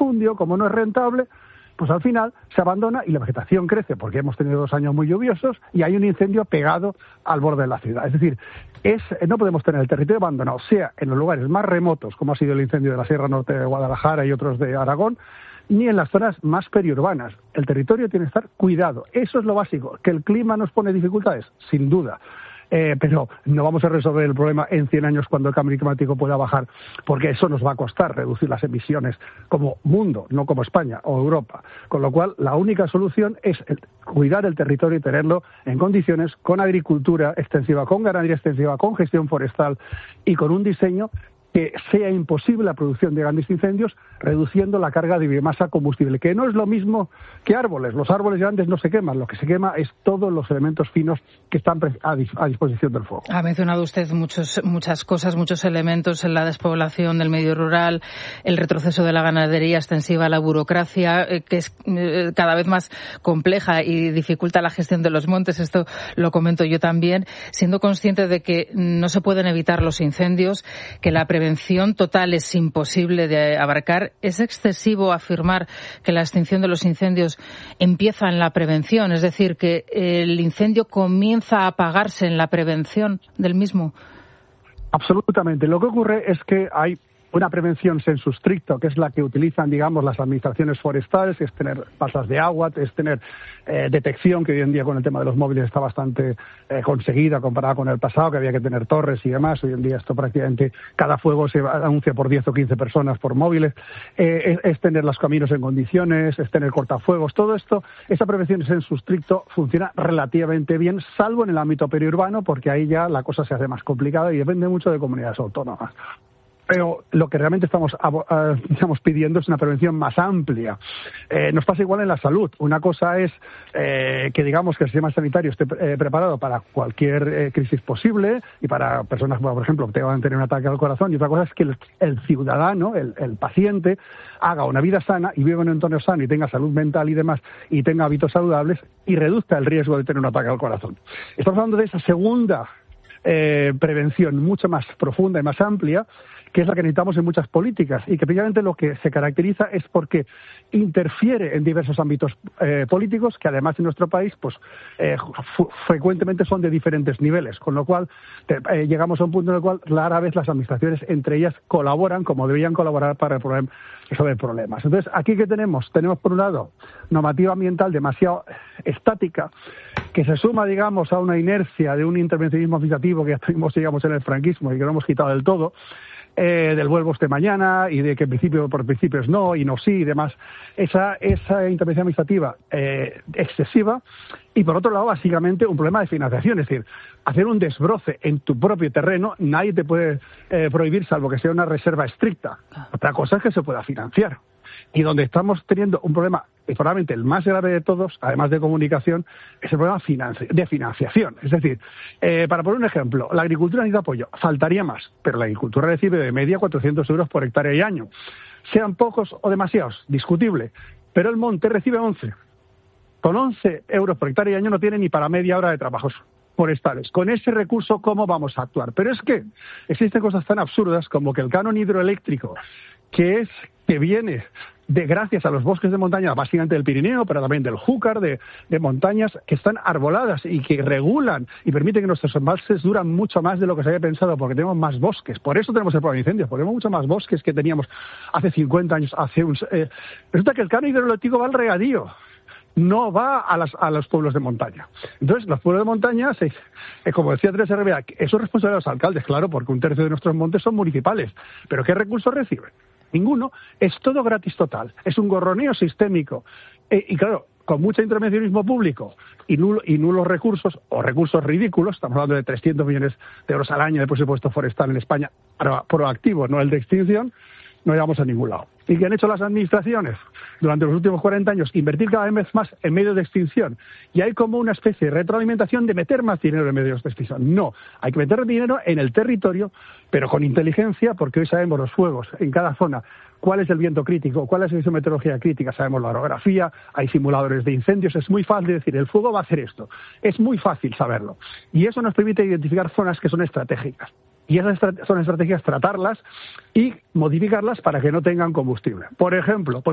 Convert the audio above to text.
latifundio, como no es rentable, pues al final se abandona y la vegetación crece porque hemos tenido 2 años muy lluviosos y hay un incendio pegado al borde de la ciudad. Es decir, no podemos tener el territorio abandonado, sea en los lugares más remotos, como ha sido el incendio de la Sierra Norte de Guadalajara y otros de Aragón, ni en las zonas más periurbanas. El territorio tiene que estar cuidado. Eso es lo básico. ¿Que el clima nos pone dificultades? Sin duda. Pero no vamos a resolver el problema en 100 años cuando el cambio climático pueda bajar, porque eso nos va a costar reducir las emisiones como mundo, no como España o Europa. Con lo cual, la única solución es cuidar el territorio y tenerlo en condiciones con agricultura extensiva, con ganadería extensiva, con gestión forestal y con un diseño que sea imposible la producción de grandes incendios, reduciendo la carga de biomasa combustible, que no es lo mismo que árboles. Los árboles grandes no se queman, lo que se quema es todos los elementos finos que están a disposición del fuego. Ha mencionado usted muchas cosas, muchos elementos en la despoblación del medio rural, el retroceso de la ganadería extensiva, la burocracia, que es cada vez más compleja y dificulta la gestión de los montes. Esto lo comento yo también, siendo consciente de que no se pueden evitar los incendios, que la prevención total es imposible de abarcar. ¿Es excesivo afirmar que la extinción de los incendios empieza en la prevención? Es decir, que el incendio comienza a apagarse en la prevención del mismo. Absolutamente. Lo que ocurre es que hay una prevención sensu stricto, que es la que utilizan, digamos, las administraciones forestales, es tener pasas de agua, es tener detección, que hoy en día con el tema de los móviles está bastante conseguida comparada con el pasado, que había que tener torres y demás. Hoy en día esto prácticamente, cada fuego se anuncia por 10 o 15 personas por móviles, es tener los caminos en condiciones, es tener cortafuegos, todo esto, esa prevención sensu stricto funciona relativamente bien, salvo en el ámbito periurbano, porque ahí ya la cosa se hace más complicada y depende mucho de comunidades autónomas. Pero lo que realmente estamos pidiendo es una prevención más amplia. Nos pasa igual en la salud. Una cosa es que digamos que el sistema sanitario esté preparado para cualquier crisis posible y para personas, por ejemplo, que van a tener un ataque al corazón, y otra cosa es que el ciudadano, el paciente, haga una vida sana y viva en un entorno sano y tenga salud mental y demás y tenga hábitos saludables y reduzca el riesgo de tener un ataque al corazón. Estamos hablando de esa segunda prevención mucho más profunda y más amplia, que es la que necesitamos en muchas políticas y que precisamente lo que se caracteriza es porque interfiere en diversos ámbitos políticos que además en nuestro país pues frecuentemente son de diferentes niveles, con lo cual llegamos a un punto en el cual rara vez las administraciones entre ellas colaboran como deberían colaborar para resolver problemas. Entonces, ¿aquí qué tenemos? Tenemos por un lado normativa ambiental demasiado estática, que se suma, digamos, a una inercia de un intervencionismo administrativo que ya tuvimos, digamos, en el franquismo y que no hemos quitado del todo, del vuelvo usted mañana y de que por principios no y no sí y demás. Esa intervención administrativa excesiva y, por otro lado, básicamente un problema de financiación. Es decir, hacer un desbroce en tu propio terreno nadie te puede prohibir, salvo que sea una reserva estricta. Otra cosa es que se pueda financiar. Y donde estamos teniendo un problema, y probablemente el más grave de todos, además de comunicación, es el problema de financiación. Es decir, para poner un ejemplo, la agricultura necesita apoyo, faltaría más, pero la agricultura recibe de media 400 euros por hectárea y año. Sean pocos o demasiados, discutible, pero el monte recibe 11. Con 11 euros por hectárea y año no tiene ni para media hora de trabajos forestales. Con ese recurso, ¿cómo vamos a actuar? Pero es que existen cosas tan absurdas como que el canon hidroeléctrico, que viene gracias a los bosques de montaña, básicamente del Pirineo, pero también del Júcar, de montañas que están arboladas y que regulan y permiten que nuestros embalses duran mucho más de lo que se había pensado, porque tenemos más bosques. Por eso tenemos el problema de incendios, porque tenemos mucho más bosques que teníamos hace 50 años. Resulta que el canon hidroeléctrico va al regadío, no va a los pueblos de montaña. Entonces, los pueblos de montaña, como decía Teresa Rivera, eso es responsabilidad de los alcaldes, claro, porque 1/3 de nuestros montes son municipales. ¿Pero qué recursos reciben? Ninguno. Es todo gratis total. Es un gorroneo sistémico. Y claro, con mucho intervencionismo público y nulos recursos, o recursos ridículos, estamos hablando de 300 millones de euros al año de presupuesto forestal en España, proactivo, no el de extinción, no llegamos a ningún lado. ¿Y qué han hecho las administraciones durante los últimos 40 años? Invertir cada vez más en medios de extinción. Y hay como una especie de retroalimentación de meter más dinero en medios de extinción. No, hay que meter dinero en el territorio, pero con inteligencia, porque hoy sabemos los fuegos en cada zona, cuál es el viento crítico, cuál es la isometeorología crítica, sabemos la orografía, hay simuladores de incendios, es muy fácil decir, el fuego va a hacer esto. Es muy fácil saberlo. Y eso nos permite identificar zonas que son estratégicas. Y esas son estrategias tratarlas y modificarlas para que no tengan combustible. Por ejemplo,